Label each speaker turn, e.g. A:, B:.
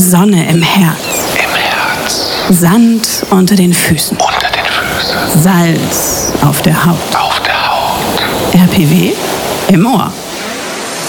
A: Sonne im Herz. Sand unter den Füßen. Salz auf der Haut. RPW im Ohr.